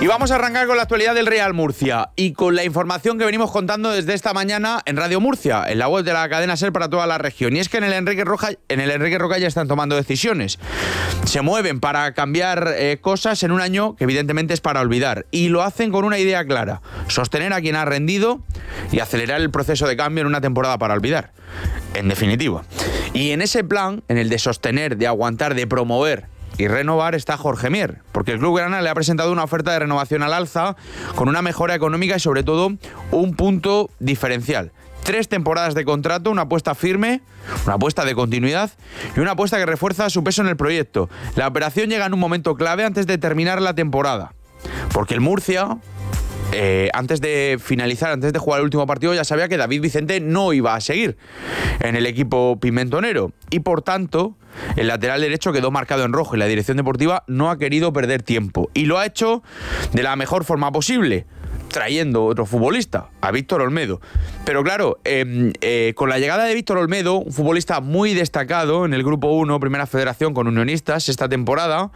Y vamos a arrancar con la actualidad del Real Murcia y con la información que venimos contando desde esta mañana en Radio Murcia, en la web de la cadena SER para toda la región. Y es que en el Enrique Roca ya están tomando decisiones. Se mueven para cambiar cosas en un año que evidentemente es para olvidar. Y lo hacen con una idea clara: sostener a quien ha rendido y acelerar el proceso de cambio en una temporada para olvidar. En definitiva. Y en ese plan, en el de sostener, de aguantar, de promover y renovar, está Jorge Mier, porque el Club Grana le ha presentado una oferta de renovación al alza con una mejora económica y sobre todo un punto diferencial. 3 temporadas de contrato, una apuesta firme, una apuesta de continuidad y una apuesta que refuerza su peso en el proyecto. La operación llega en un momento clave antes de terminar la temporada, porque el Murcia, antes de finalizar, antes de jugar el último partido, ya sabía que David Vicente no iba a seguir en el equipo pimentonero y por tanto el lateral derecho quedó marcado en rojo y la dirección deportiva no ha querido perder tiempo y lo ha hecho de la mejor forma posible, trayendo otro futbolista, a Víctor Olmedo. Pero claro, con la llegada de Víctor Olmedo, un futbolista muy destacado en el Grupo 1, Primera Federación con Unionistas esta temporada,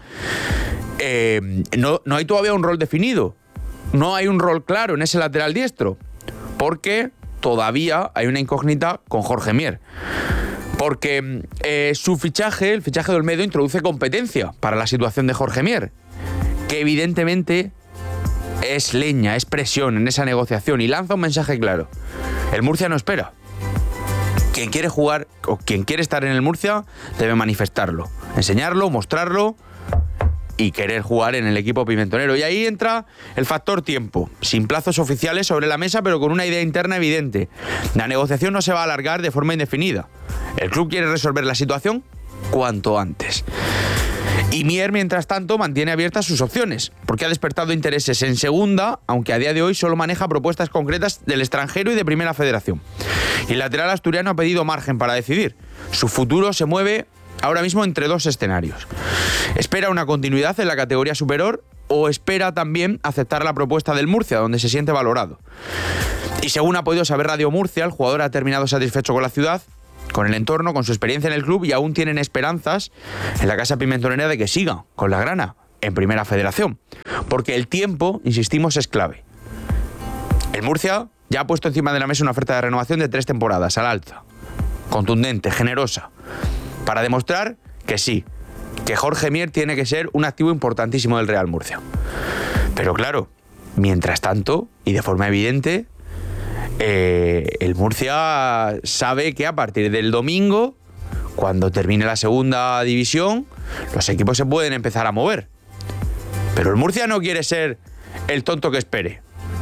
no hay todavía un rol definido. No hay un rol claro en ese lateral diestro, porque todavía hay una incógnita con Jorge Mier. Porque su fichaje, el fichaje de Olmedo, introduce competencia para la situación de Jorge Mier, que evidentemente es leña, es presión en esa negociación y lanza un mensaje claro. El Murcia no espera. Quien quiere jugar o quien quiere estar en el Murcia debe manifestarlo, enseñarlo, mostrarlo y querer jugar en el equipo pimentonero. Y ahí entra el factor tiempo, sin plazos oficiales sobre la mesa, pero con una idea interna evidente. La negociación no se va a alargar de forma indefinida. El club quiere resolver la situación cuanto antes. Y Mier, mientras tanto, mantiene abiertas sus opciones, porque ha despertado intereses en segunda, aunque a día de hoy solo maneja propuestas concretas del extranjero y de Primera Federación. Y el lateral asturiano ha pedido margen para decidir. Su futuro se mueve ahora mismo entre 2 escenarios. Espera una continuidad en la categoría superior o espera también aceptar la propuesta del Murcia, donde se siente valorado. Y según ha podido saber Radio Murcia, el jugador ha terminado satisfecho con la ciudad, con el entorno, con su experiencia en el club y aún tienen esperanzas en la Casa Pimentonera de que siga con la Grana en Primera Federación. Porque el tiempo, insistimos, es clave. El Murcia ya ha puesto encima de la mesa una oferta de renovación de 3 temporadas al alza, contundente, generosa, para demostrar que sí, que Jorge Mier tiene que ser un activo importantísimo del Real Murcia. Pero claro, mientras tanto, y de forma evidente, el Murcia sabe que a partir del domingo, cuando termine la segunda división, los equipos se pueden empezar a mover. Pero el Murcia no quiere ser el tonto que espere.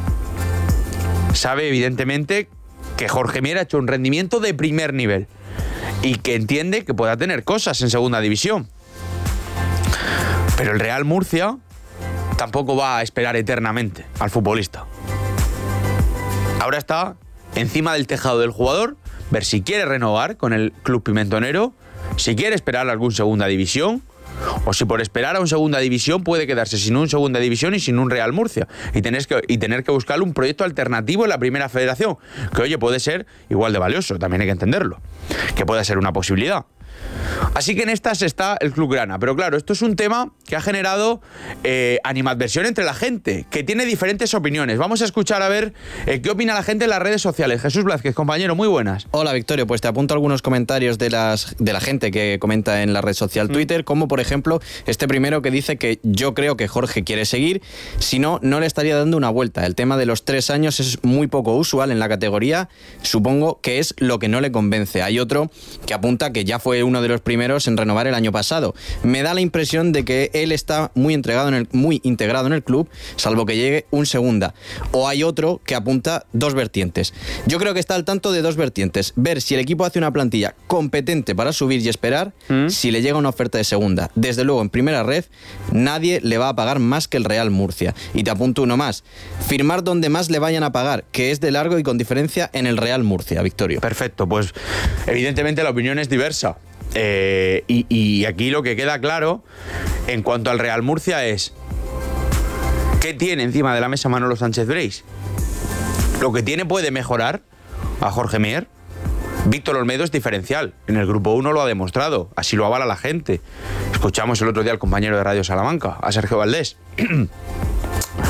Sabe evidentemente que Jorge Mier ha hecho un rendimiento de primer nivel y que entiende que pueda tener cosas en segunda división. Pero el Real Murcia tampoco va a esperar eternamente al futbolista. Ahora está encima del tejado del jugador, ver si quiere renovar con el club pimentonero, si quiere esperar a algún segunda división, o si por esperar a un segunda división puede quedarse sin un segunda división y sin un Real Murcia y tener que buscar un proyecto alternativo en la Primera Federación, que oye, puede ser igual de valioso, también hay que entenderlo, que puede ser una posibilidad. Así que en estas está el Club Grana. Pero claro, esto es un tema que ha generado animadversión entre la gente, que tiene diferentes opiniones. Vamos a escuchar a ver qué opina la gente en las redes sociales. Jesús Blázquez, compañero, muy buenas. Hola, Victorio. Pues te apunto algunos comentarios de la gente que comenta en la red social Twitter, como por ejemplo este primero que dice que yo creo que Jorge quiere seguir, si no, no le estaría dando una vuelta. El tema de los 3 años es muy poco usual en la categoría, supongo que es lo que no le convence. Hay otro que apunta que ya fue uno de los primeros en renovar el año pasado. Me da la impresión de que él está muy integrado en el club, salvo que llegue un segunda. O hay otro que apunta 2 vertientes. Yo creo que está al tanto de 2 vertientes. Ver si el equipo hace una plantilla competente para subir y esperar si le llega una oferta de segunda. Desde luego, en primera red, nadie le va a pagar más que el Real Murcia. Y te apunto uno más. Firmar donde más le vayan a pagar, que es de largo y con diferencia en el Real Murcia, Victorio. Perfecto, pues evidentemente la opinión es diversa. Y aquí lo que queda claro en cuanto al Real Murcia es ¿qué tiene encima de la mesa Manolo Sánchez Breis? Lo que tiene puede mejorar a Jorge Mier. Víctor Olmedo es diferencial, en el Grupo 1 lo ha demostrado, así lo avala la gente. Escuchamos el otro día al compañero de Radio Salamanca, a Sergio Valdés.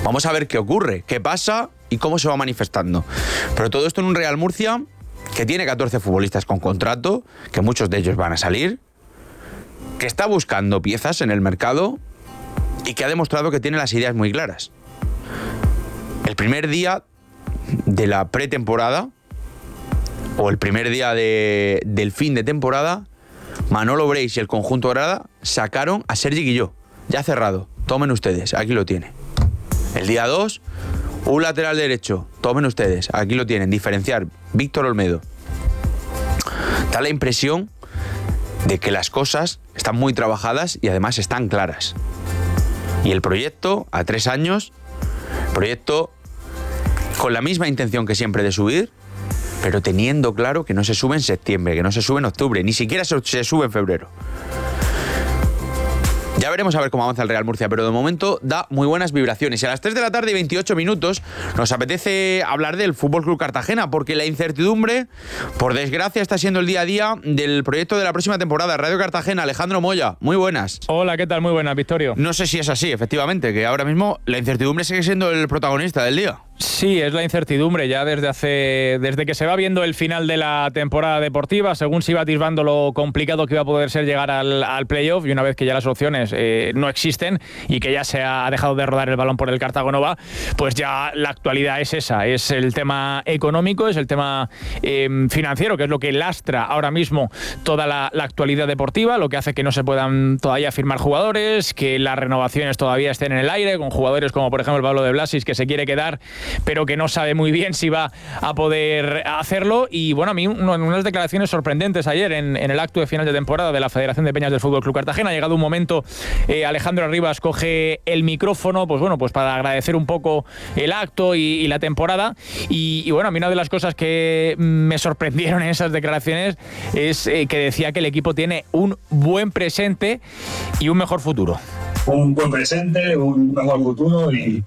Vamos a ver qué ocurre, qué pasa y cómo se va manifestando. Pero todo esto en un Real Murcia que tiene 14 futbolistas con contrato, que muchos de ellos van a salir, que está buscando piezas en el mercado y que ha demostrado que tiene las ideas muy claras. El primer día de la pretemporada o el primer día del fin de temporada, Manolo Breis y el conjunto grada sacaron a Sergi Guilló, ya cerrado. Tomen ustedes, aquí lo tienen. El día 2, un lateral derecho, tomen ustedes, aquí lo tienen, diferenciar, Víctor Olmedo. Da la impresión de que las cosas están muy trabajadas y además están claras. Y el proyecto, a 3 años, proyecto con la misma intención que siempre de subir, pero teniendo claro que no se sube en septiembre, que no se sube en octubre, ni siquiera se sube en febrero. Ya veremos a ver cómo avanza el Real Murcia, pero de momento da muy buenas vibraciones. Y a las 3 de la tarde y 28 minutos nos apetece hablar del Fútbol Club Cartagena, porque la incertidumbre, por desgracia, está siendo el día a día del proyecto de la próxima temporada. Radio Cartagena, Alejandro Moya, muy buenas. Hola, ¿qué tal? Muy buenas, Victorio. No sé si es así, efectivamente, que ahora mismo la incertidumbre sigue siendo el protagonista del día. Sí, es la incertidumbre ya desde que se va viendo el final de la temporada deportiva, según se iba atisbando lo complicado que iba a poder ser llegar al playoff, y una vez que ya las opciones no existen y que ya se ha dejado de rodar el balón por el Cartago Nova, pues ya la actualidad es esa, es el tema económico, es el tema financiero, que es lo que lastra ahora mismo toda la actualidad deportiva, lo que hace que no se puedan todavía firmar jugadores, que las renovaciones todavía estén en el aire, con jugadores como por ejemplo el Pablo de Blasis, que se quiere quedar, pero que no sabe muy bien si va a poder hacerlo. Y bueno, a mí unas declaraciones sorprendentes ayer en el acto de final de temporada de la Federación de Peñas del Fútbol Club Cartagena. Ha llegado un momento, Alejandro Arribas coge el micrófono, pues para agradecer un poco el acto y la temporada. Y bueno, a mí una de las cosas que me sorprendieron en esas declaraciones es que decía que el equipo tiene un buen presente y un mejor futuro. Un buen presente, un mejor futuro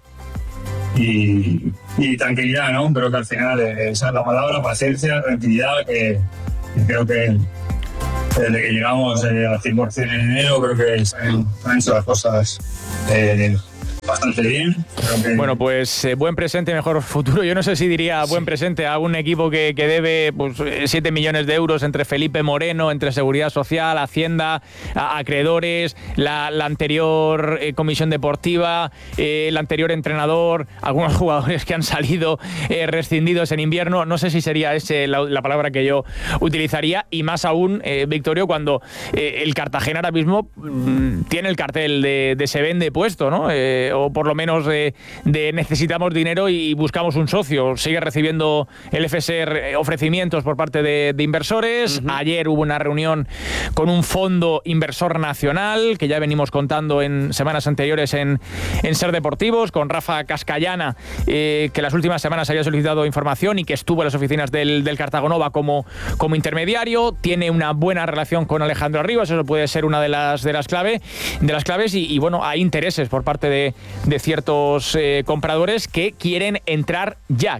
y tranquilidad, ¿no? Creo que al final esa es la palabra, paciencia, tranquilidad, que creo que desde que llegamos al 100% en enero, creo que se han hecho las cosas bastante bien. Bueno, pues buen presente, mejor futuro. Yo no sé si diría buen presente a un equipo que debe 7 millones de euros entre Felipe Moreno, entre Seguridad Social, Hacienda, acreedores, la anterior comisión deportiva, el anterior entrenador, algunos jugadores que han salido rescindidos en invierno. No sé si sería esa la palabra que yo utilizaría, y más aún, Victorio, cuando el Cartagena ahora mismo tiene el cartel de se vende puesto, ¿no? O por lo menos de necesitamos dinero y buscamos un socio. Sigue recibiendo el FSR ofrecimientos por parte de inversores. Ayer hubo una reunión con un fondo inversor nacional, que ya venimos contando en semanas anteriores en Ser Deportivos, con Rafa Cascallana, que las últimas semanas había solicitado información y que estuvo en las oficinas del Cartago Nova como intermediario. Tiene una buena relación con Alejandro Arribas, eso puede ser una de las claves, y bueno, hay intereses por parte de ciertos compradores que quieren entrar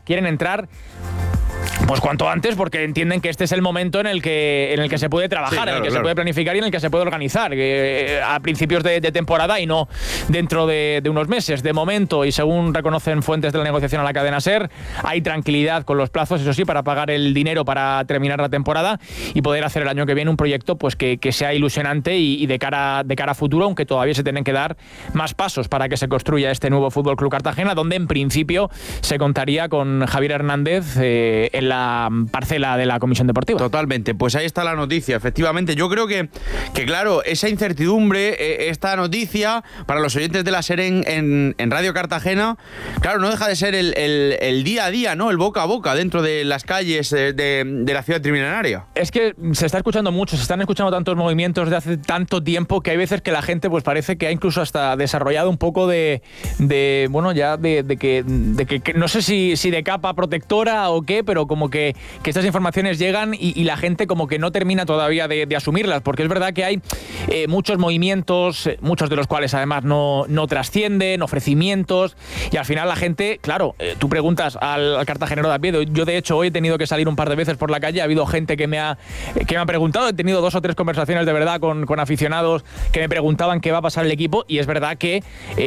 pues cuanto antes, porque entienden que este es el momento en el que se puede trabajar, claro, en el que se puede planificar y en el que se puede organizar, a principios de temporada y no dentro de unos meses. De momento, y según reconocen fuentes de la negociación a la cadena SER, hay tranquilidad con los plazos, eso sí, para pagar el dinero para terminar la temporada y poder hacer el año que viene un proyecto pues que sea ilusionante y de cara a futuro, aunque todavía se tienen que dar más pasos para que se construya este nuevo Fútbol Club Cartagena, donde en principio se contaría con Javier Hernández en la parcela de la Comisión Deportiva. Totalmente, pues ahí está la noticia, efectivamente. Yo creo que claro, esa incertidumbre, esta noticia, para los oyentes de la SER en Radio Cartagena, claro, no deja de ser el día a día, ¿no? El boca a boca dentro de las calles de la ciudad triminaria. Es que se está escuchando mucho, se están escuchando tantos movimientos de hace tanto tiempo que hay veces que la gente pues parece que ha incluso hasta desarrollado un poco de que no sé si de capa protectora o qué, pero como como que estas informaciones llegan y la gente como que no termina todavía de asumirlas, porque es verdad que hay muchos movimientos, muchos de los cuales además no trascienden, ofrecimientos, y al final la gente, claro, tú preguntas al cartagenero de a pie. Yo de hecho hoy he tenido que salir un par de veces por la calle, ha habido gente que me ha preguntado, he tenido 2 o 3 conversaciones de verdad con aficionados que me preguntaban qué va a pasar el equipo, y es verdad que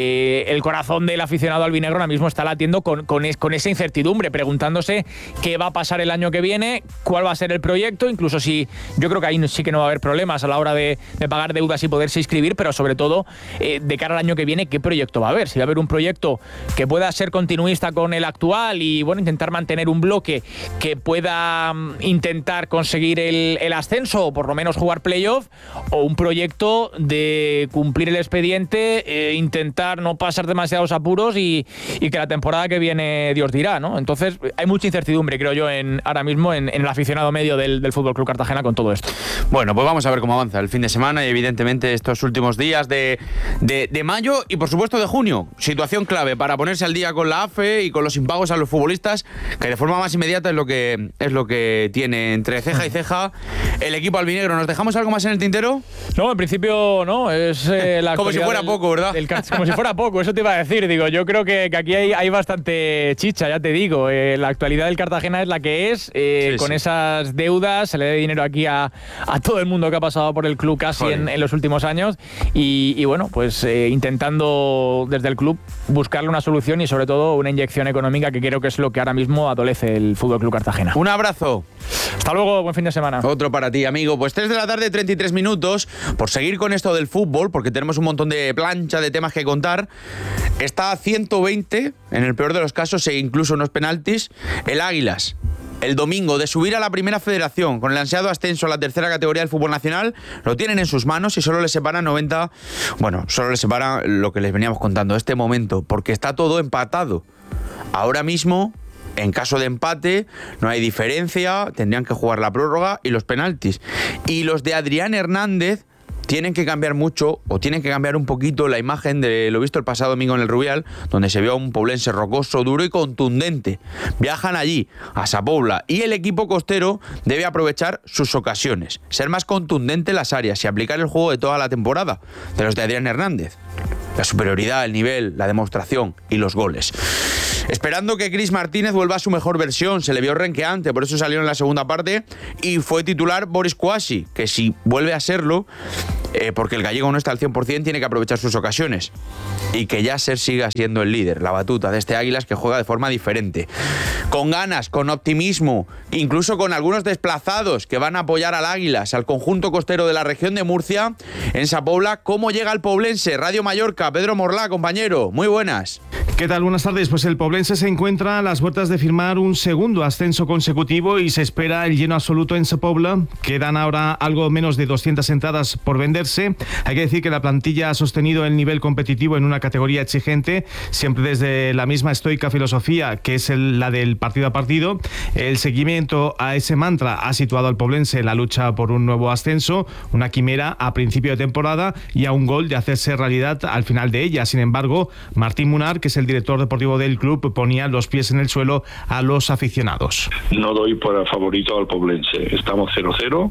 el corazón del aficionado albinegro ahora mismo está latiendo con esa incertidumbre, preguntándose qué va a pasar el año que viene, cuál va a ser el proyecto, incluso si yo creo que ahí sí que no va a haber problemas a la hora de pagar deudas y poderse inscribir, pero sobre todo de cara al año que viene, qué proyecto va a haber, si va a haber un proyecto que pueda ser continuista con el actual y bueno, intentar mantener un bloque que pueda intentar conseguir el ascenso o por lo menos jugar playoff, o un proyecto de cumplir el expediente, intentar no pasar demasiados apuros y que la temporada que viene Dios dirá, ¿no? Entonces hay mucha incertidumbre, creo yo, ahora mismo en el aficionado medio del Fútbol Club Cartagena con todo esto. Bueno, pues vamos a ver cómo avanza el fin de semana y evidentemente estos últimos días de mayo y por supuesto de junio. Situación clave para ponerse al día con la AFE y con los impagos a los futbolistas, que de forma más inmediata es lo que tiene entre ceja y ceja el equipo albinegro. ¿Nos dejamos algo más en el tintero? No, en principio no, es la como si fuera poco, ¿verdad? Como si fuera poco, eso te iba a decir. Digo, yo creo que aquí hay bastante chicha, ya te digo. La actualidad del Cartagena es la que es, con esas deudas, se le debe dinero aquí a todo el mundo que ha pasado por el club casi en los últimos años y bueno, pues intentando desde el club buscarle una solución y sobre todo una inyección económica, que creo que es lo que ahora mismo adolece el Fútbol Club Cartagena. Un abrazo. Hasta luego, buen fin de semana. Otro para ti, amigo. Pues 3 de la tarde, 33 minutos. Por seguir con esto del fútbol, porque tenemos un montón de plancha de temas que contar. Está a 120, en el peor de los casos, e incluso unos penaltis, el Águilas. El domingo, de subir a la primera federación con el ansiado ascenso a la tercera categoría del fútbol nacional, lo tienen en sus manos y solo les separa 90. Bueno, solo les separa lo que les veníamos contando, este momento, porque está todo empatado. Ahora mismo, en caso de empate, no hay diferencia, tendrían que jugar la prórroga y los penaltis. Y los de Adrián Hernández tienen que cambiar mucho, o tienen que cambiar un poquito la imagen de lo visto el pasado domingo en el Rubial, donde se vio a un poblense rocoso, duro y contundente. Viajan allí, a Sa Pobla, y el equipo costero debe aprovechar sus ocasiones, ser más contundente en las áreas y aplicar el juego de toda la temporada de los de Adrián Hernández. La superioridad, el nivel, la demostración y los goles. Esperando que Chris Martínez vuelva a su mejor versión, se le vio renqueante, por eso salió en la segunda parte y fue titular Boris Kouassi, que si vuelve a serlo, porque el gallego no está al 100%, tiene que aprovechar sus ocasiones. Y que Yasser siga siendo el líder, la batuta de este Águilas, que juega de forma diferente. Con ganas, con optimismo, incluso con algunos desplazados que van a apoyar al Águilas, al conjunto costero de la región de Murcia, en Sa Pobla. ¿Cómo llega el poblense? Radio Mallorca, Pedro Morlá, compañero, muy buenas. ¿Qué tal? Buenas tardes. Pues el poblense se encuentra a las puertas de firmar un segundo ascenso consecutivo y se espera el lleno absoluto en Sa Pobla. Quedan ahora algo menos de 200 entradas por venderse. Hay que decir que la plantilla ha sostenido el nivel competitivo en una categoría exigente, siempre desde la misma estoica filosofía que es la del partido a partido. El seguimiento a ese mantra ha situado al poblense en la lucha por un nuevo ascenso, una quimera a principio de temporada y a un gol de hacerse realidad al final de ella. Sin embargo, Martín Munar, que es el director deportivo del club, ponía los pies en el suelo a los aficionados. No doy por favorito al poblense. Estamos 0-0.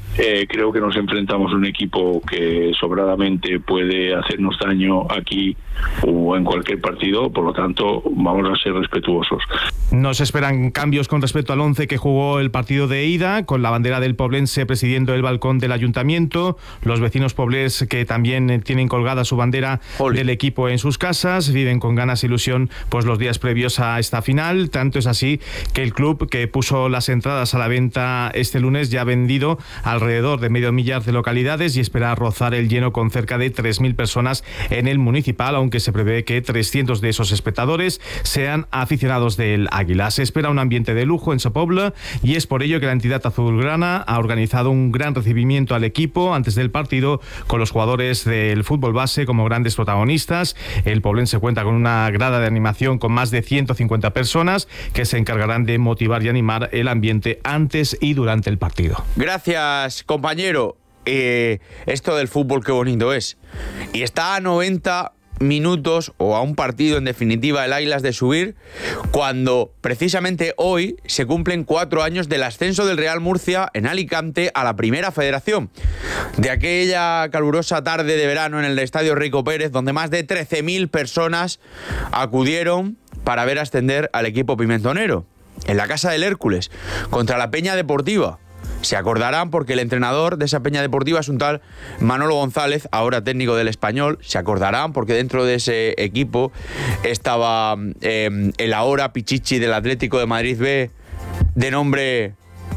Creo que nos enfrentamos a un equipo que sobradamente puede hacernos daño aquí o en cualquier partido, por lo tanto vamos a ser respetuosos. No se esperan cambios con respecto al 11 que jugó el partido de ida, con la bandera del poblense presidiendo el balcón del ayuntamiento, los vecinos poblés que también tienen colgada su bandera del equipo en sus casas, viven con ganas e ilusión pues los días previos a esta final. Tanto es así que el club, que puso las entradas a la venta este lunes, ya ha vendido alrededor de medio millar de localidades y espera rozar el lleno con cerca de 3.000 personas en el municipal, aunque se prevé que 300 de esos espectadores sean aficionados del Águila. Se espera un ambiente de lujo en Sa Pobla y es por ello que la entidad azulgrana ha organizado un gran recibimiento al equipo antes del partido, con los jugadores del fútbol base como grandes protagonistas. El poblense cuenta con una grada de animación con más de 150 personas que se encargarán de motivar y animar el ambiente antes y durante el partido. Gracias, compañero. Esto del fútbol qué bonito es. Y está a 90 minutos o a un partido, en definitiva, el Águilas de subir, cuando precisamente hoy se cumplen 4 años del ascenso del Real Murcia en Alicante a la Primera Federación. De aquella calurosa tarde de verano en el Estadio Rico Pérez, donde más de 13.000 personas acudieron para ver ascender al equipo pimentonero. En la Casa del Hércules, contra la Peña Deportiva. Se acordarán porque el entrenador de esa Peña Deportiva es un tal Manolo González, ahora técnico del Español. Se acordarán porque dentro de ese equipo estaba el ahora Pichichi del Atlético de Madrid B, de nombre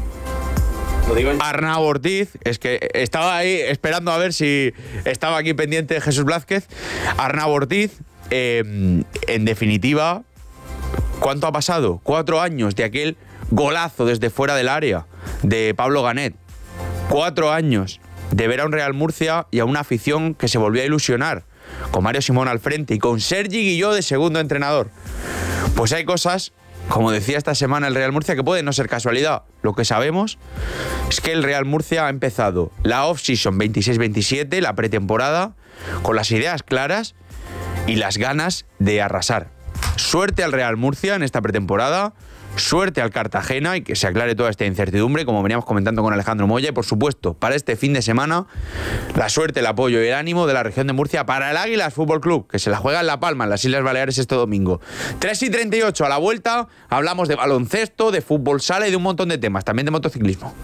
Arnau Ortiz. Es que estaba ahí esperando a ver si estaba aquí pendiente Jesús Blázquez. Arnau Ortiz, en definitiva, ¿cuánto ha pasado? 4 años de aquel golazo desde fuera del área de Pablo Ganet. 4 años de ver a un Real Murcia y a una afición que se volvió a ilusionar, con Mario Simón al frente y con Sergi Guilló de segundo entrenador. Pues hay cosas, como decía esta semana el Real Murcia, que pueden no ser casualidad. Lo que sabemos es que el Real Murcia ha empezado la off-season 26-27, la pretemporada, con las ideas claras y las ganas de arrasar. Suerte al Real Murcia en esta pretemporada, suerte al Cartagena y que se aclare toda esta incertidumbre, como veníamos comentando con Alejandro Moya. Y por supuesto, para este fin de semana, la suerte, el apoyo y el ánimo de la región de Murcia para el Águilas Fútbol Club, que se la juega en La Palma, en las Islas Baleares, este domingo. 3:38 a la vuelta, hablamos de baloncesto, de fútbol sala y de un montón de temas, también de motociclismo.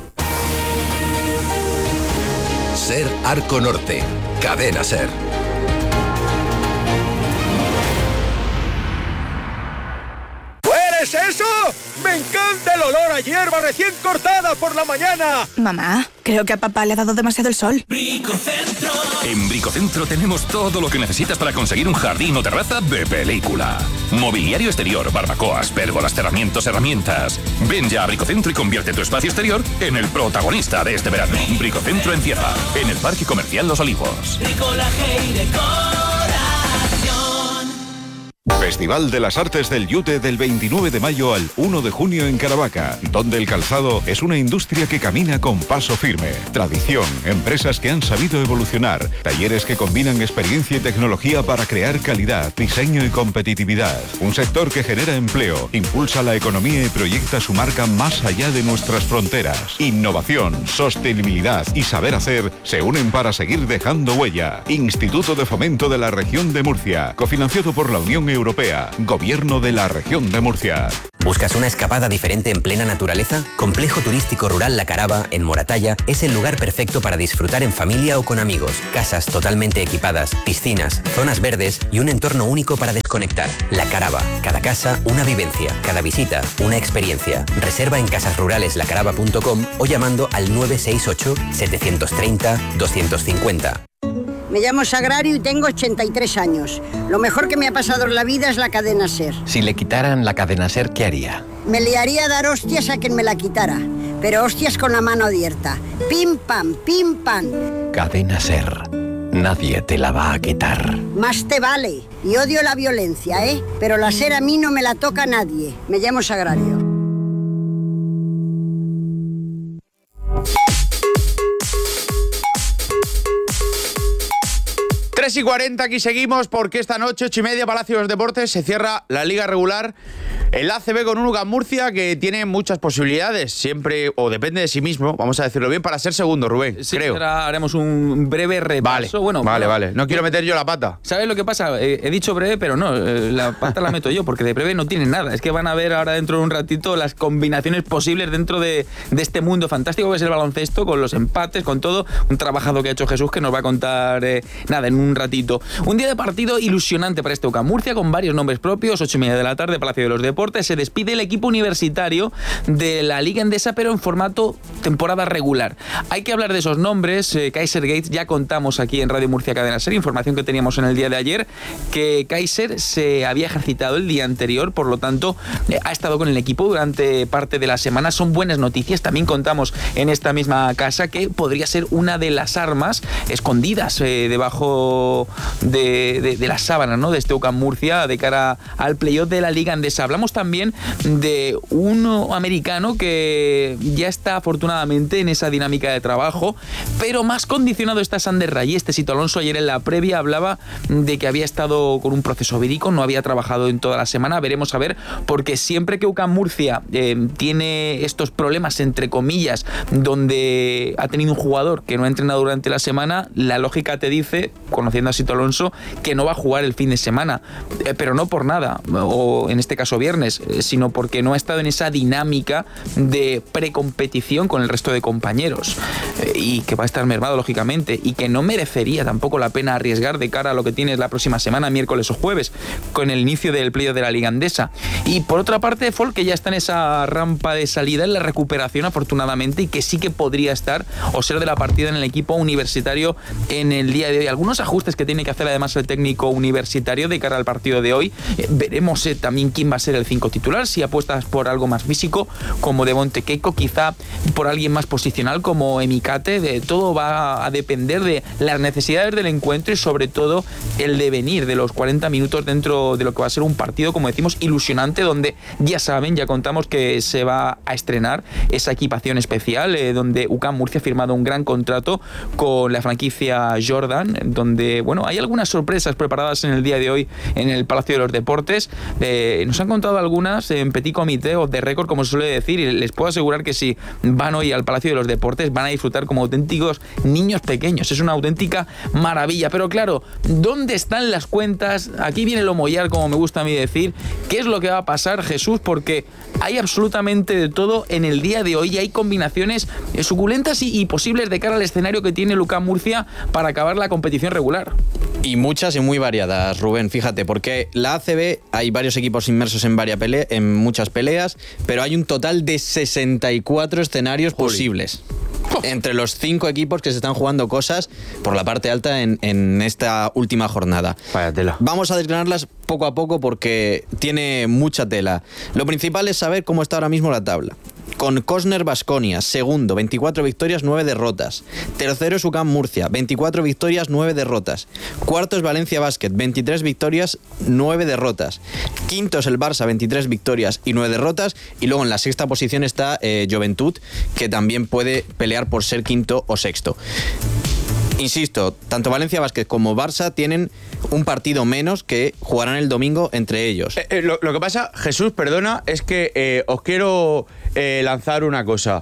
Ser Arco Norte, Cadena Ser. ¿Es eso? ¡Me encanta el olor a hierba recién cortada por la mañana! Mamá, creo que a papá le ha dado demasiado el sol. Bricocentro. En Bricocentro tenemos todo lo que necesitas para conseguir un jardín o terraza de película. Mobiliario exterior, barbacoas, pérgolas, cerramientos, herramientas. Ven ya a Bricocentro y convierte tu espacio exterior en el protagonista de este verano. Bricocentro en Cieza, en el Parque Comercial Los Olivos. Bricolaje y decoración. Festival de las Artes del Yute del 29 de mayo al 1 de junio en Caravaca, donde el calzado es una industria que camina con paso firme. Tradición, empresas que han sabido evolucionar, talleres que combinan experiencia y tecnología para crear calidad, diseño y competitividad. Un sector que genera empleo, impulsa la economía y proyecta su marca más allá de nuestras fronteras. Innovación, sostenibilidad y saber hacer se unen para seguir dejando huella. Instituto de Fomento de la Región de Murcia, cofinanciado por la Unión Europea, Gobierno de la Región de Murcia. ¿Buscas una escapada diferente en plena naturaleza? Complejo Turístico Rural La Caraba, en Moratalla, es el lugar perfecto para disfrutar en familia o con amigos. Casas totalmente equipadas, piscinas, zonas verdes y un entorno único para desconectar. La Caraba. Cada casa, una vivencia. Cada visita, una experiencia. Reserva en casasruraleslacaraba.com o llamando al 968 730 250. Me llamo Sagrario y tengo 83 años. Lo mejor que me ha pasado en la vida es la cadena SER. Si le quitaran la cadena SER, ¿qué haría? Me liaría a dar hostias a quien me la quitara. Pero hostias con la mano abierta. Pim, pam, pim, pam. Cadena SER. Nadie te la va a quitar. Más te vale. Y odio la violencia, ¿eh? Pero la SER a mí no me la toca nadie. Me llamo Sagrario. Y 40, aquí seguimos porque esta noche, 8:30, Palacio de los Deportes, se cierra la Liga Regular. El ACB con un UCAM Murcia que tiene muchas posibilidades, siempre, o depende de sí mismo, vamos a decirlo bien, para ser segundo, Rubén, sí, creo. Ahora haremos un breve repaso. Vale. No quiero meter yo la pata. ¿Sabes lo que pasa? He dicho breve, pero no, la pata la meto yo, porque de breve no tienen nada. Es que van a ver ahora dentro de un ratito las combinaciones posibles dentro de este mundo fantástico que es el baloncesto, con los empates, con todo. Un trabajado que ha hecho Jesús que nos va a contar, en un ratito. Un día de partido ilusionante para este UCAM Murcia, con varios nombres propios. 8:30 de la tarde, Palacio de los Deportes. Se despide el equipo universitario de la Liga Endesa, pero en formato temporada regular. Hay que hablar de esos nombres. Kaiser Gates, ya contamos aquí en Radio Murcia Cadena Ser, información que teníamos en el día de ayer, que Kaiser se había ejercitado el día anterior, por lo tanto ha estado con el equipo durante parte de la semana. Son buenas noticias. También contamos en esta misma casa que podría ser una de las armas escondidas debajo de la sábana, ¿no?, de este UCAM Murcia de cara al playoff de la Liga Endesa. Hablamos hablamos también de un americano que ya está afortunadamente en esa dinámica de trabajo, pero más condicionado está Sander Rayes. Tecito Alonso ayer en la previa hablaba de que había estado con un proceso vírico, no había trabajado en toda la semana. Veremos a ver, porque siempre que UCAM Murcia tiene estos problemas, entre comillas, donde ha tenido un jugador que no ha entrenado durante la semana, la lógica te dice, conociendo a Tecito Alonso, que no va a jugar el fin de semana, pero no por nada, o en este caso viernes, sino porque no ha estado en esa dinámica de precompetición con el resto de compañeros, y que va a estar mermado lógicamente, y que no merecería tampoco la pena arriesgar de cara a lo que tienes la próxima semana, miércoles o jueves, con el inicio del playoff de la Liga Endesa. Y por otra parte, Folk, que ya está en esa rampa de salida, en la recuperación afortunadamente, y que sí que podría estar o ser de la partida en el equipo universitario en el día de hoy. Algunos ajustes que tiene que hacer además el técnico universitario de cara al partido de hoy. Veremos también quién va a ser el 5 titular, si apuestas por algo más físico como Devonte Keiko, quizá por alguien más posicional como Emicate. Todo va a depender de las necesidades del encuentro y sobre todo el devenir de los 40 minutos dentro de lo que va a ser un partido, como decimos, ilusionante, donde ya saben, ya contamos que se va a estrenar esa equipación especial, donde UCAM Murcia ha firmado un gran contrato con la franquicia Jordan, donde, bueno, hay algunas sorpresas preparadas en el día de hoy en el Palacio de los Deportes. Nos han contado algunas en petit comité o de récord, como se suele decir, y les puedo asegurar que si van hoy al Palacio de los Deportes van a disfrutar como auténticos niños pequeños. Es una auténtica maravilla. Pero claro, ¿dónde están las cuentas? Aquí viene lo mollar, como me gusta a mí decir. ¿Qué es lo que va a pasar, Jesús? Porque hay absolutamente de todo en el día de hoy y hay combinaciones suculentas y posibles de cara al escenario que tiene UCAM Murcia para acabar la competición regular. Y muchas y muy variadas, Rubén, fíjate, porque la ACB hay varios equipos inmersos en muchas peleas, pero hay un total de 64 escenarios posibles. Entre los 5 equipos que se están jugando cosas por la parte alta en esta última jornada. Vaya tela. Vamos a desgranarlas poco a poco porque tiene mucha tela. Lo principal es saber cómo está ahora mismo la tabla. Con Cosner Baskonia, segundo, 24 victorias, 9 derrotas. Tercero es UCAM Murcia, 24 victorias, 9 derrotas. Cuarto es Valencia Basket, 23 victorias, 9 derrotas. Quinto es el Barça, 23 victorias y 9 derrotas. Y luego en la sexta posición está Joventut, que también puede pelear por ser quinto o sexto. Insisto, tanto Valencia Basket como Barça tienen un partido menos que jugarán el domingo entre ellos. Lo que pasa, Jesús, perdona, es que os quiero lanzar una cosa.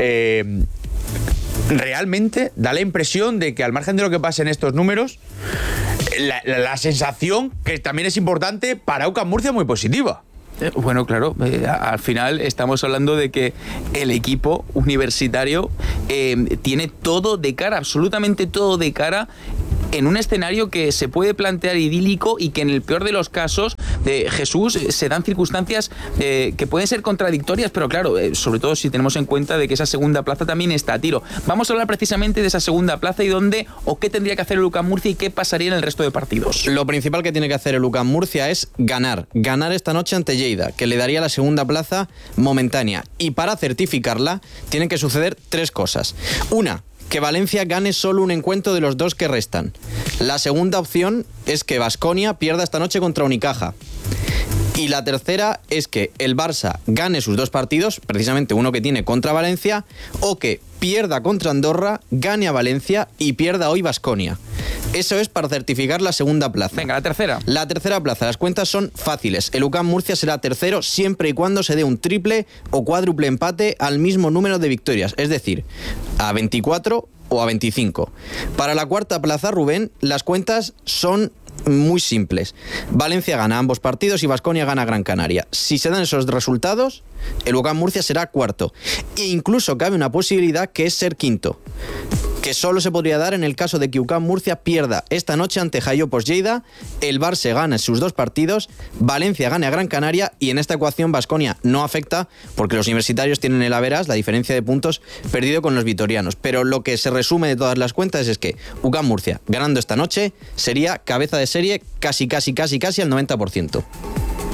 Realmente da la impresión de que, al margen de lo que pase en estos números, la sensación, que también es importante, para UCAM Murcia es muy positiva. Bueno, claro, al final estamos hablando de que el equipo universitario tiene todo de cara, absolutamente todo de cara, en un escenario que se puede plantear idílico y que en el peor de los casos, Jesús, se dan circunstancias que pueden ser contradictorias, pero claro, sobre todo si tenemos en cuenta de que esa segunda plaza también está a tiro. Vamos a hablar precisamente de esa segunda plaza y dónde o qué tendría que hacer el UCAM Murcia y qué pasaría en el resto de partidos. Lo principal que tiene que hacer el UCAM Murcia es ganar esta noche ante Lleida, que le daría la segunda plaza momentánea. Y para certificarla tienen que suceder 3 cosas. Una, que Valencia gane solo un encuentro de los 2 que restan. La segunda opción es que Baskonia pierda esta noche contra Unicaja. Y la tercera es que el Barça gane sus 2 partidos, precisamente uno que tiene contra Valencia, o que pierda contra Andorra, gane a Valencia y pierda hoy Baskonia. Eso es para certificar la segunda plaza. Venga, la tercera. La tercera plaza, las cuentas son fáciles. El UCAM Murcia será tercero siempre y cuando se dé un triple o cuádruple empate al mismo número de victorias, es decir, a 24 o a 25. Para la cuarta plaza, Rubén, las cuentas son muy simples. Valencia gana ambos partidos y Baskonia gana Gran Canaria. Si se dan esos resultados, el UCAM Murcia será cuarto. E incluso cabe una posibilidad que es ser quinto, que solo se podría dar en el caso de que UCAM Murcia pierda esta noche ante Jaiopos Lleida, el Barça gane sus 2 partidos, Valencia gane a Gran Canaria y en esta ecuación Baskonia no afecta porque los universitarios tienen el average, la diferencia de puntos, perdido con los vitorianos. Pero lo que se resume de todas las cuentas es que UCAM Murcia, ganando esta noche, sería cabeza de serie casi al 90%.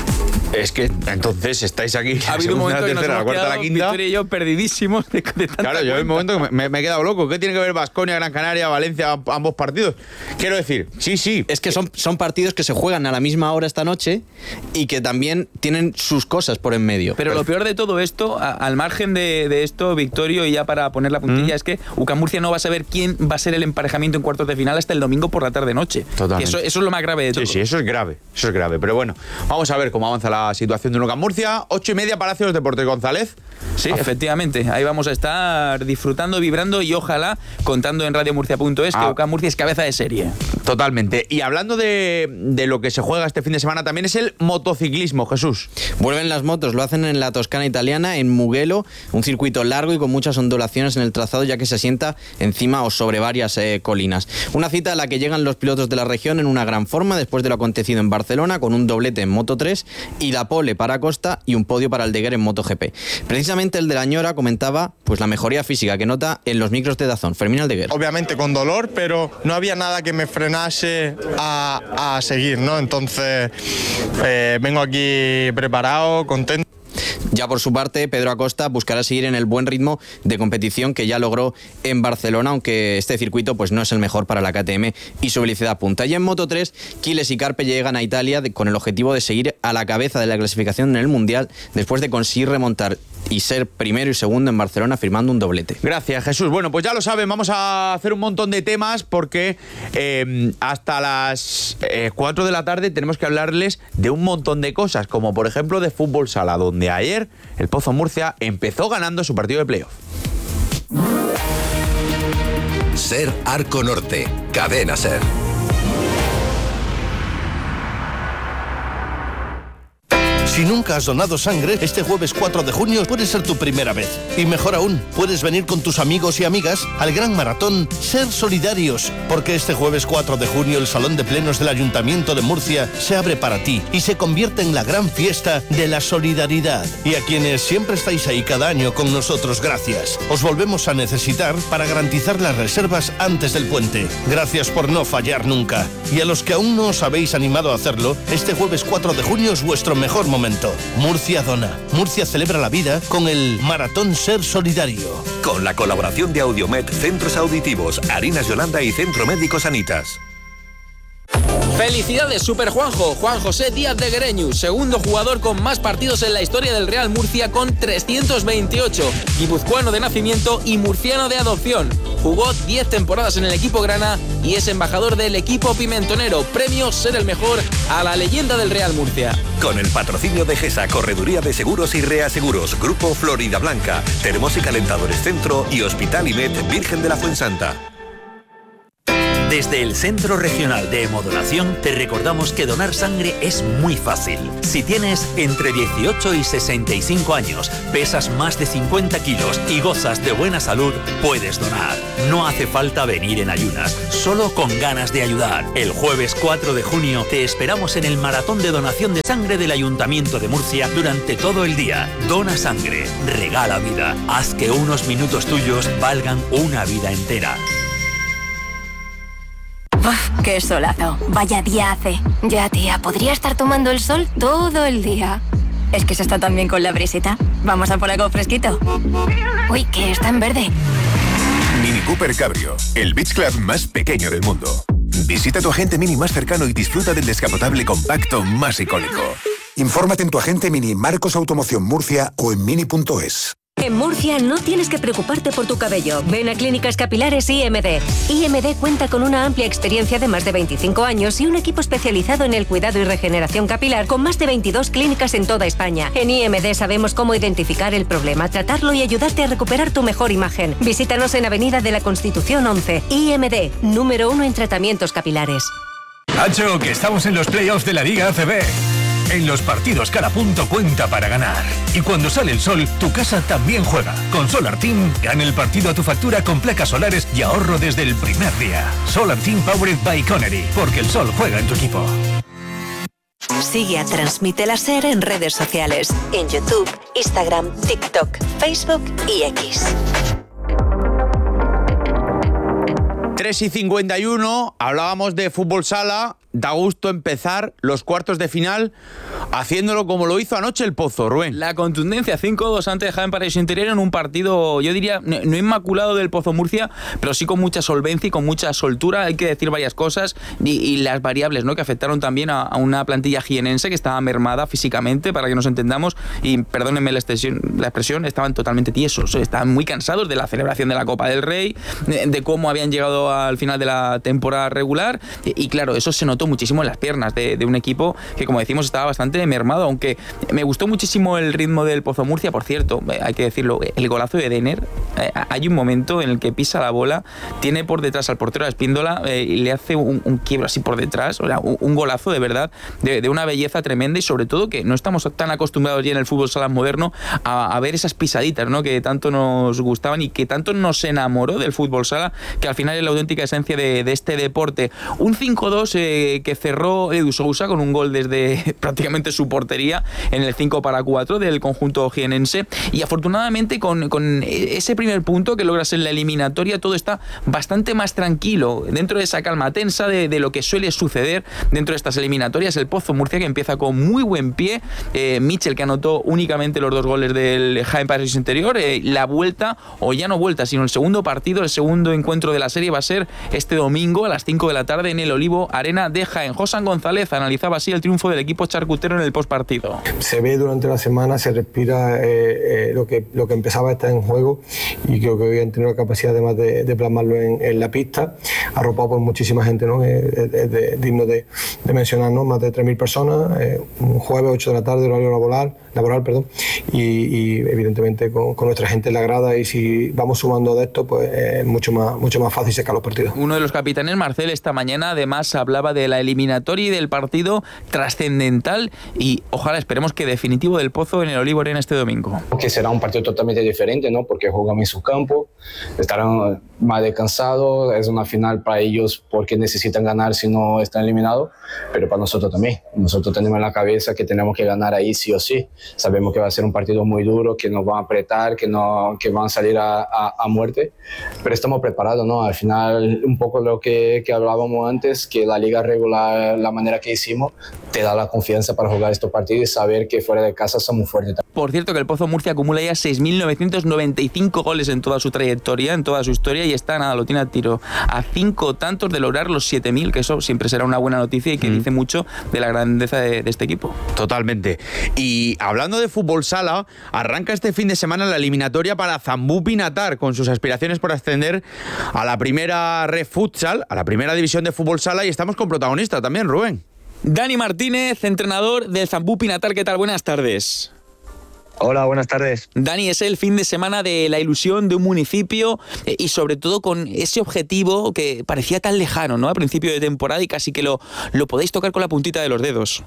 Es que entonces estáis aquí. Ha habido un momento la tercera, la cuarta, la quinta. Víctor y yo perdidísimos de tanta Claro, yo en un cuenta. momento que me he quedado loco. ¿Qué tiene que ver Baskonia, Gran Canaria, Valencia, ambos partidos? Quiero decir, sí. Es que son partidos que se juegan a la misma hora esta noche y que también tienen sus cosas por en medio. Pero lo peor de todo esto, al margen de esto, Victorio, y ya para poner la puntilla, es que UCAM Murcia no va a saber quién va a ser el emparejamiento en cuartos de final hasta el domingo por la tarde-noche. Totalmente. Eso es lo más grave de todo. Sí, eso es grave. Pero bueno, vamos a ver cómo avanza la situación de UCAM Murcia. 8:30, Palacios Deportes González. Sí, efectivamente. Ahí vamos a estar disfrutando, vibrando y ojalá contando en radiomurcia.es que UCAM Murcia es cabeza de serie. Totalmente. Y hablando de lo que se juega este fin de semana, también es el motociclismo, Jesús. Vuelven las motos, lo hacen en la Toscana italiana, en Mugello, un circuito largo y con muchas ondulaciones en el trazado, ya que se asienta encima o sobre varias colinas. Una cita a la que llegan los pilotos de la región en una gran forma después de lo acontecido en Barcelona, con un doblete en Moto3 y la pole para Costa y un podio para Aldeguer en MotoGP. Precisamente el de la Ñora comentaba pues la mejoría física que nota en los micros de DAZN. Fermín Aldeguer. Obviamente con dolor, pero no había nada que me frenase a seguir, ¿no? Entonces vengo aquí preparado, contento. Ya por su parte, Pedro Acosta buscará seguir en el buen ritmo de competición que ya logró en Barcelona, aunque este circuito pues no es el mejor para la KTM y su velocidad punta. Y en Moto3, Quiles y Carpe llegan a Italia con el objetivo de seguir a la cabeza de la clasificación en el Mundial después de conseguir remontar y ser primero y segundo en Barcelona firmando un doblete. Gracias, Jesús. Bueno, pues ya lo saben, vamos a hacer un montón de temas porque hasta las 4 de la tarde tenemos que hablarles de un montón de cosas, como por ejemplo de fútbol sala, donde ayer el Pozo Murcia empezó ganando su partido de playoff. Ser Arco Norte, Cadena Ser. Si nunca has donado sangre, este jueves 4 de junio puede ser tu primera vez. Y mejor aún, puedes venir con tus amigos y amigas al gran maratón Ser Solidarios, porque este jueves 4 de junio el Salón de Plenos del Ayuntamiento de Murcia se abre para ti y se convierte en la gran fiesta de la solidaridad. Y a quienes siempre estáis ahí cada año con nosotros, gracias. Os volvemos a necesitar para garantizar las reservas antes del puente. Gracias por no fallar nunca. Y a los que aún no os habéis animado a hacerlo, este jueves 4 de junio es vuestro mejor momento. Murcia dona. Murcia celebra la vida con el Maratón Ser Solidario. Con la colaboración de Audiomed, Centros Auditivos, Harinas Yolanda y Centro Médico Sanitas. ¡Felicidades, Super Juanjo! Juan José Díaz de Guereñu, segundo jugador con más partidos en la historia del Real Murcia con 328, guipuzcoano de nacimiento y murciano de adopción. Jugó 10 temporadas en el equipo grana y es embajador del equipo pimentonero. Premio Ser el Mejor a la leyenda del Real Murcia. Con el patrocinio de GESA, Correduría de Seguros y Reaseguros, Grupo Florida Blanca, Termos y Calentadores Centro y Hospital IMED Virgen de la Fuensanta. Desde el Centro Regional de Hemodonación te recordamos que donar sangre es muy fácil. Si tienes entre 18 y 65 años, pesas más de 50 kilos y gozas de buena salud, puedes donar. No hace falta venir en ayunas, solo con ganas de ayudar. El jueves 4 de junio te esperamos en el maratón de donación de sangre del Ayuntamiento de Murcia durante todo el día. Dona sangre, regala vida. Haz que unos minutos tuyos valgan una vida entera. Uf, qué solazo. Vaya día hace. Ya, tía, podría estar tomando el sol todo el día. Es que se está tan bien con la brisita. Vamos a por algo fresquito. Uy, que está en verde. Mini Cooper Cabrio, el beach club más pequeño del mundo. Visita tu agente Mini más cercano y disfruta del descapotable compacto más icónico. Infórmate en tu agente Mini Marcos Automoción Murcia o en mini.es. En Murcia no tienes que preocuparte por tu cabello. Ven a Clínicas Capilares IMD. IMD cuenta con una amplia experiencia de más de 25 años y un equipo especializado en el cuidado y regeneración capilar con más de 22 clínicas en toda España. En IMD sabemos cómo identificar el problema, tratarlo y ayudarte a recuperar tu mejor imagen. Visítanos en Avenida de la Constitución 11. IMD, número 1 en tratamientos capilares. ¡Hacho, que estamos en los playoffs de la Liga ACB! En los partidos cada punto cuenta para ganar. Y cuando sale el sol, tu casa también juega. Con Solar Team, gana el partido a tu factura con placas solares y ahorro desde el primer día. Solar Team Powered by Connery, porque el sol juega en tu equipo. Sigue a Transmite la Ser en redes sociales. En YouTube, Instagram, TikTok, Facebook y X. 3:51, hablábamos de fútbol sala, da gusto empezar los cuartos de final haciéndolo como lo hizo anoche el Pozo, Rubén. La contundencia 5-2 ante Jaén Paraíso Interior en un partido, yo diría, no inmaculado del Pozo Murcia, pero sí con mucha solvencia y con mucha soltura. Hay que decir varias cosas y las variables, ¿no?, que afectaron también a una plantilla jienense que estaba mermada físicamente, para que nos entendamos, y perdónenme la expresión, estaban totalmente tiesos, estaban muy cansados de la celebración de la Copa del Rey, de cómo habían llegado al final de la temporada regular, y claro, eso se notó muchísimo en las piernas de un equipo que, como decimos, estaba bastante mermado, aunque me gustó muchísimo el ritmo del Pozo Murcia. Por cierto, hay que decirlo, el golazo de Denner, hay un momento en el que pisa la bola, tiene por detrás al portero de Espíndola y le hace un quiebro así por detrás, o sea, un golazo de verdad, de una belleza tremenda, y sobre todo que no estamos tan acostumbrados ya en el fútbol sala moderno a ver esas pisaditas, ¿no?, que tanto nos gustaban y que tanto nos enamoró del fútbol sala, que al final es la auténtica esencia de este deporte. Un 5-2 que cerró Edu Sousa con un gol desde prácticamente su portería en el 5-4 del conjunto jienense, y afortunadamente con ese primer punto que logras en la eliminatoria, todo está bastante más tranquilo, dentro de esa calma tensa de lo que suele suceder dentro de estas eliminatorias. El Pozo Murcia, que empieza con muy buen pie, Michel, que anotó únicamente los 2 goles del Jaén Paraíso Interior, la vuelta, o ya no vuelta, sino el segundo partido, el segundo encuentro de la serie va a ser este domingo a las 5 de la tarde en el Olivo Arena de Jaén. Josan González analizaba así el triunfo del equipo charcutero en el postpartido. Se ve durante la semana, se respira lo que empezaba a estar en juego, y creo que hoy han tenido la capacidad además de plasmarlo en la pista, arropado por muchísima gente, ¿no? Es digno de mencionar, ¿no? Más de 3.000 personas, un jueves 8 de la tarde, horario laboral, y evidentemente con nuestra gente en la grada, y si vamos sumando de esto, pues es mucho más fácil sacar los partidos. Uno de los capitanes, Marcel, esta mañana además hablaba de la eliminatoria y del partido trascendental, y ojalá esperemos que definitivo del Pozo en el Olivo Arena este domingo. Que será un partido totalmente diferente, ¿no?, porque juegan en su campo, estarán más descansados, es una final para ellos porque necesitan ganar si no están eliminados, pero para nosotros también. Nosotros tenemos en la cabeza que tenemos que ganar ahí sí o sí. Sabemos que va a ser un partido muy duro, que nos van a apretar, que van a salir a muerte, pero estamos preparados, ¿no? Al final, un poco lo que hablábamos antes, que la liga regular, la manera que hicimos, te da la confianza para jugar estos partidos y saber que fuera de casa somos fuertes. Por cierto, que el Pozo Murcia acumula ya 6.995 goles en toda su trayectoria, en toda su historia, y está, nada, lo tiene a tiro, a 5 tantos de lograr los 7.000, que eso siempre será una buena noticia y que dice mucho de la grandeza de este equipo. Totalmente. Y hablando de fútbol sala, arranca este fin de semana la eliminatoria para Zambú Pinatar, con sus aspiraciones por ascender a la primera Red Futsal, a la primera división de fútbol sala, y estamos con protagonista también, Rubén. Dani Martínez, entrenador del Zambú Pinatar, ¿qué tal? Buenas tardes. Hola, buenas tardes. Dani, es el fin de semana de la ilusión de un municipio y sobre todo con ese objetivo que parecía tan lejano, ¿no?, a principio de temporada, y casi que lo podéis tocar con la puntita de los dedos.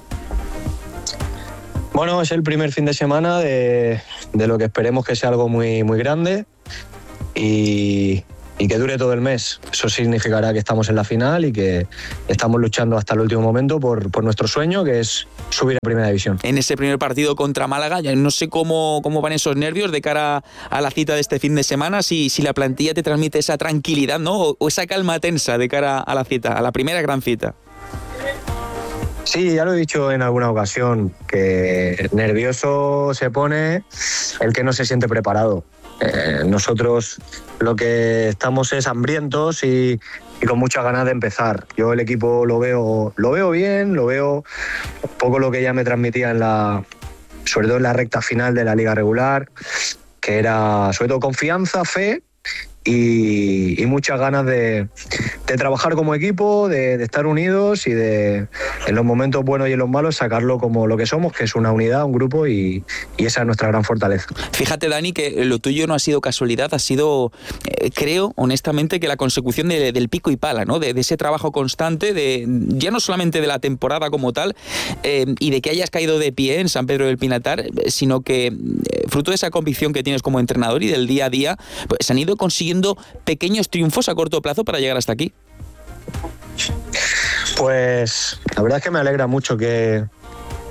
Bueno, es el primer fin de semana de lo que esperemos que sea algo muy, muy grande y que dure todo el mes. Eso significará que estamos en la final y que estamos luchando hasta el último momento por nuestro sueño, que es subir a Primera División. En ese primer partido contra Málaga, ya no sé cómo van esos nervios de cara a la cita de este fin de semana, si la plantilla te transmite esa tranquilidad, ¿no?, o esa calma tensa de cara a la cita, a la primera gran cita. Sí, ya lo he dicho en alguna ocasión, que nervioso se pone el que no se siente preparado. Nosotros lo que estamos es hambrientos y con muchas ganas de empezar. Yo el equipo lo veo bien, lo veo un poco lo que ya me transmitía sobre todo en la recta final de la liga regular, que era sobre todo confianza, fe y muchas ganas de trabajar como equipo, de estar unidos y de, en los momentos buenos y en los malos, sacarlo como lo que somos, que es una unidad, un grupo, y esa es nuestra gran fortaleza. Fíjate, Dani, que lo tuyo no ha sido casualidad, ha sido, creo, honestamente, que la consecución del pico y pala, ¿no?, de ese trabajo constante, ya no solamente de la temporada como tal, y de que hayas caído de pie en San Pedro del Pinatar, sino que fruto de esa convicción que tienes como entrenador y del día a día, pues se han ido consiguiendo pequeños triunfos a corto plazo para llegar hasta aquí. Pues la verdad es que me alegra mucho que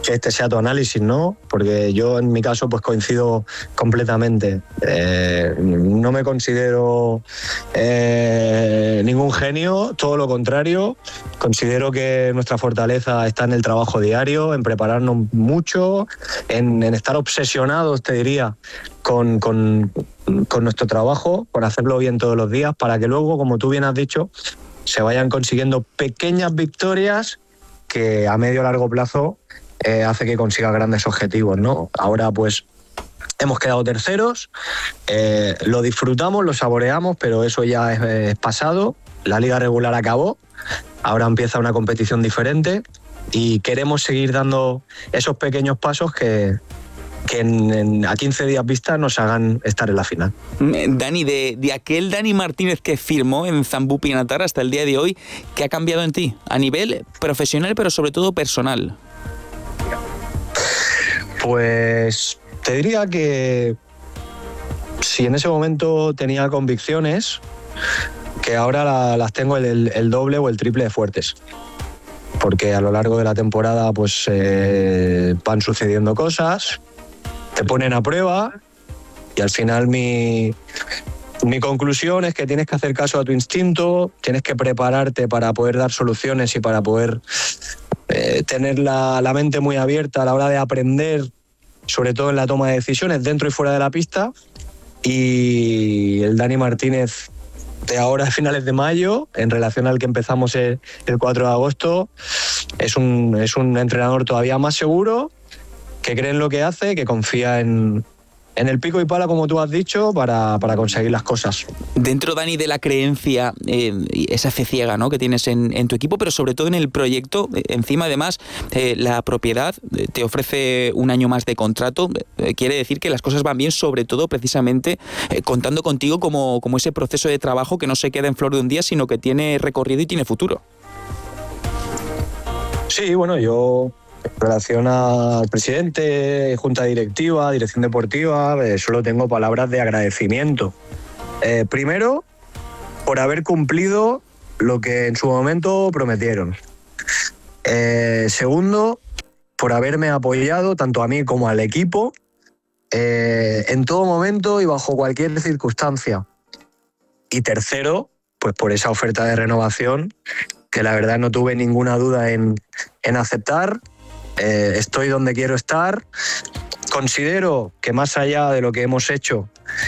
que este sea tu análisis, ¿no? Porque yo en mi caso pues coincido completamente. No me considero ningún genio, todo lo contrario. Considero que nuestra fortaleza está en el trabajo diario, en prepararnos mucho, en estar obsesionados, te diría, con nuestro trabajo, con hacerlo bien todos los días, para que luego, como tú bien has dicho, se vayan consiguiendo pequeñas victorias que a medio o largo plazo hace que consiga grandes objetivos, ¿no? Ahora pues hemos quedado terceros, lo disfrutamos, lo saboreamos, pero eso ya es pasado. La liga regular acabó, ahora empieza una competición diferente y queremos seguir dando esos pequeños pasos que a 15 días vista nos hagan estar en la final. Dani, de aquel Dani Martínez que firmó en Zambú Pinatar hasta el día de hoy, ¿qué ha cambiado en ti? A nivel profesional, pero sobre todo personal. Pues te diría que si en ese momento tenía convicciones, que ahora las tengo el doble o el triple de fuertes. Porque a lo largo de la temporada pues van sucediendo cosas, te ponen a prueba y al final mi conclusión es que tienes que hacer caso a tu instinto, tienes que prepararte para poder dar soluciones y para poder tener la mente muy abierta a la hora de aprender, sobre todo en la toma de decisiones dentro y fuera de la pista. Y el Dani Martínez de ahora a finales de mayo, en relación al que empezamos el 4 de agosto, es un entrenador todavía más seguro, que cree en lo que hace, que confía en el pico y pala, como tú has dicho, para conseguir las cosas. Dentro, Dani, de la creencia, esa fe ciega, ¿no?, que tienes en tu equipo, pero sobre todo en el proyecto, encima además la propiedad te ofrece un año más de contrato, quiere decir que las cosas van bien, sobre todo precisamente contando contigo como ese proceso de trabajo que no se queda en flor de un día, sino que tiene recorrido y tiene futuro. Sí, bueno, yo en relación al presidente, junta directiva, dirección deportiva, solo tengo palabras de agradecimiento. Primero, por haber cumplido lo que en su momento prometieron. Segundo, por haberme apoyado tanto a mí como al equipo en todo momento y bajo cualquier circunstancia. Y tercero, pues por esa oferta de renovación que la verdad no tuve ninguna duda en aceptar. Estoy donde quiero estar. Considero que más allá de lo que hemos hecho,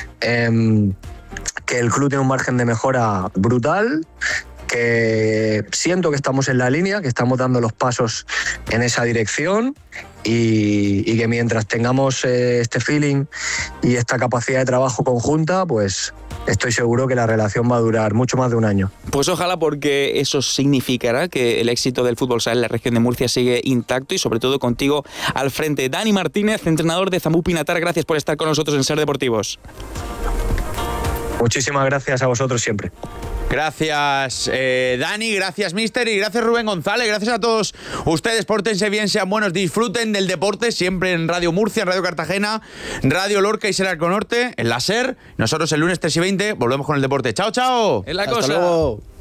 que el club tiene un margen de mejora brutal, que siento que estamos en la línea, que estamos dando los pasos en esa dirección y que mientras tengamos este feeling y esta capacidad de trabajo conjunta, pues estoy seguro que la relación va a durar mucho más de un año. Pues ojalá, porque eso significará que el éxito del fútbol sala en la región de Murcia sigue intacto y sobre todo contigo al frente. Dani Martínez, entrenador de Zambú Pinatar, gracias por estar con nosotros en Ser Deportivos. Muchísimas gracias a vosotros siempre. Gracias, Dani, gracias, Mister, y gracias, Rubén González. Gracias a todos ustedes. Pórtense bien, sean buenos, disfruten del deporte siempre en Radio Murcia, en Radio Cartagena, Radio Lorca y Ser Arconorte, en la SER. Nosotros el lunes 3:20 volvemos con el deporte. ¡Chao, chao! En la cosa. Hasta luego.